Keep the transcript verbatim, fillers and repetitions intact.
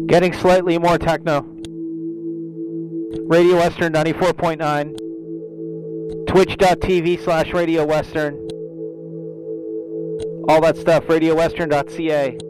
Getting slightly more techno. Radio Western ninety-four point nine. Twitch.tv slash Radio Western. All that stuff, radio western dot c a.